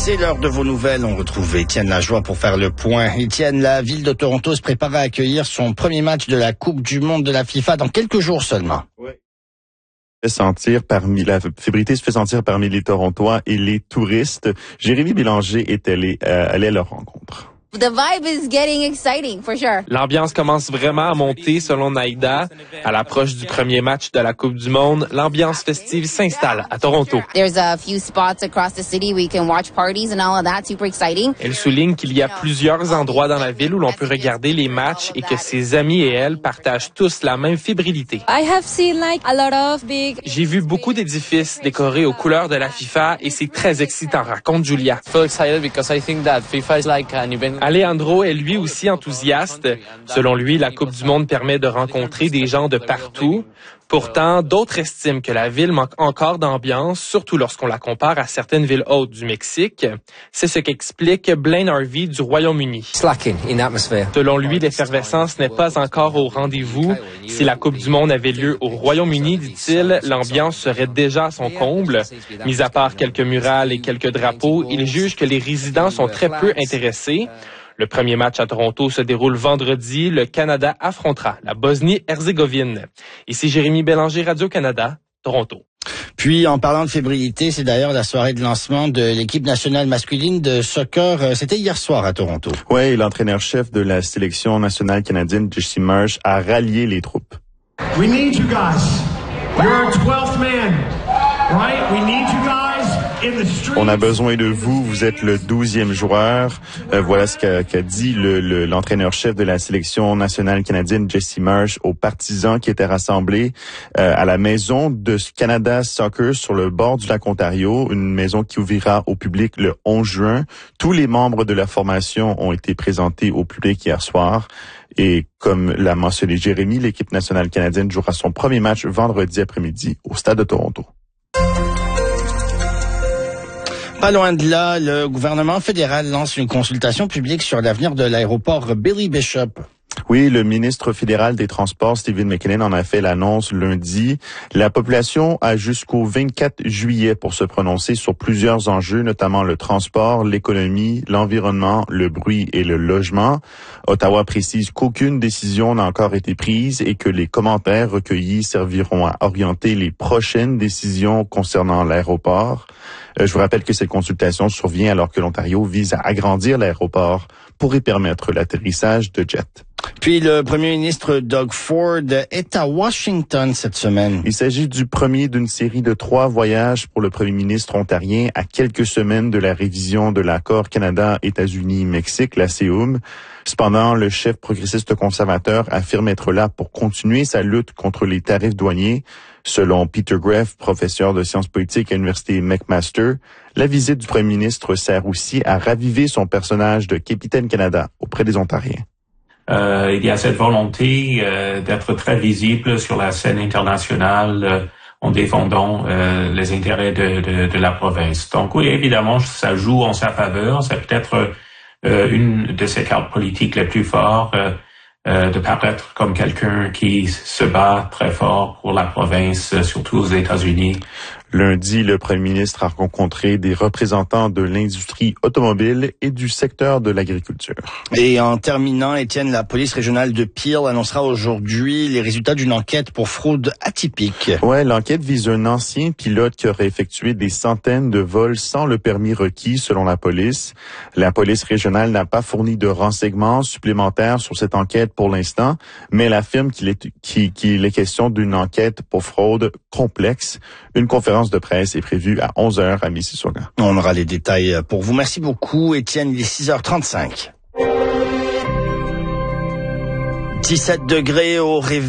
C'est l'heure de vos nouvelles. On retrouve Étienne Lajoie pour faire le point. Étienne, la ville de Toronto se prépare à accueillir son premier match de la Coupe du monde de la FIFA dans quelques jours seulement. Oui. La fébrilité se fait sentir parmi les Torontois et les touristes. Jérémy Bélanger est allé à leur rencontre. The vibe is getting exciting, for sure. L'ambiance commence vraiment à monter selon Naïda. À l'approche du premier match de la Coupe du monde, l'ambiance festive s'installe à Toronto. There's a few spots across the city where you can watch parties and all of that, super exciting. Elle souligne qu'il y a plusieurs endroits dans la ville où l'on peut regarder les matchs et que ses amis et elle partagent tous la même fébrilité. I have seen a lot of big. J'ai vu beaucoup d'édifices décorés aux couleurs de la FIFA et c'est très excitant, raconte Julia. So excited because I think that FIFA is like an event. Alejandro est lui aussi enthousiaste. Selon lui, la Coupe du monde permet de rencontrer des gens de partout. Pourtant, d'autres estiment que la ville manque encore d'ambiance, surtout lorsqu'on la compare à certaines villes hautes du Mexique. C'est ce qu'explique Blaine Harvey du Royaume-Uni. Selon lui, l'effervescence n'est pas encore au rendez-vous. Si la Coupe du monde avait lieu au Royaume-Uni, dit-il, l'ambiance serait déjà à son comble. Mis à part quelques murales et quelques drapeaux, il juge que les résidents sont très peu intéressés. Le premier match à Toronto se déroule vendredi. Le Canada affrontera la Bosnie-Herzégovine. Ici Jérémy Bélanger, Radio-Canada, Toronto. Puis, en parlant de fébrilité, c'est d'ailleurs la soirée de lancement de l'équipe nationale masculine de soccer. C'était hier soir à Toronto. Oui, l'entraîneur-chef de la sélection nationale canadienne, Jesse Marsh, a rallié les troupes. We need you guys. You're our 12th man, right? We need you guys. On a besoin de vous, vous êtes le 12e joueur. Voilà ce qu'a dit l'entraîneur-chef de la sélection nationale canadienne, Jesse Marsh, aux partisans qui étaient rassemblés à la maison de Canada Soccer sur le bord du lac Ontario, une maison qui ouvrira au public le 11 juin. Tous les membres de la formation ont été présentés au public hier soir. Et comme l'a mentionné Jérémy, l'équipe nationale canadienne jouera son premier match vendredi après-midi au Stade de Toronto. Pas loin de là, le gouvernement fédéral lance une consultation publique sur l'avenir de l'aéroport Billy Bishop. Oui, le ministre fédéral des Transports, Stephen McKinnon, en a fait l'annonce lundi. La population a jusqu'au 24 juillet pour se prononcer sur plusieurs enjeux, notamment le transport, l'économie, l'environnement, le bruit et le logement. Ottawa précise qu'aucune décision n'a encore été prise et que les commentaires recueillis serviront à orienter les prochaines décisions concernant l'aéroport. Je vous rappelle que cette consultation survient alors que l'Ontario vise à agrandir l'aéroport pour y permettre l'atterrissage de jets. Puis le premier ministre Doug Ford est à Washington cette semaine. Il s'agit du premier d'une série de 3 voyages pour le premier ministre ontarien à quelques semaines de la révision de l'accord Canada-États-Unis-Mexique, la CEUM. Cependant, le chef progressiste conservateur affirme être là pour continuer sa lutte contre les tarifs douaniers. Selon Peter Greff, professeur de sciences politiques à l'université McMaster, la visite du premier ministre sert aussi à raviver son personnage de Capitaine Canada auprès des Ontariens. Il y a cette volonté d'être très visible sur la scène internationale en défendant les intérêts de la province. Donc oui, évidemment, ça joue en sa faveur. C'est peut-être une de ses cartes politiques les plus fortes, de paraître comme quelqu'un qui se bat très fort pour la province, surtout aux États-Unis. Lundi, le premier ministre a rencontré des représentants de l'industrie automobile et du secteur de l'agriculture. Et en terminant, Étienne, la police régionale de Peel annoncera aujourd'hui les résultats d'une enquête pour fraude atypique. Ouais, l'enquête vise un ancien pilote qui aurait effectué des centaines de vols sans le permis requis, selon la police. La police régionale n'a pas fourni de renseignements supplémentaires sur cette enquête pour l'instant, mais elle affirme qu'il est question d'une enquête pour fraude complexe. Une conférence de presse est prévue à 11h à Mississauga. On aura les détails pour vous. Merci beaucoup, Étienne. Il est 6h35. 17 degrés au réveil.